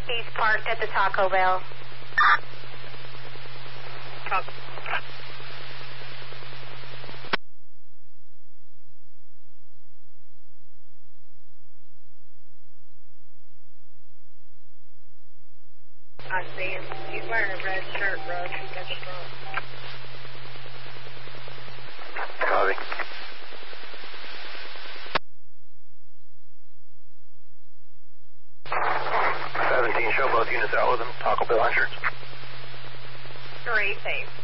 He's parked at the Taco Bell. I see him. He's wearing a red shirt, bro. He's got the front. Copy. 17, show both units out with them. Taco Bell insurance. 3 safe.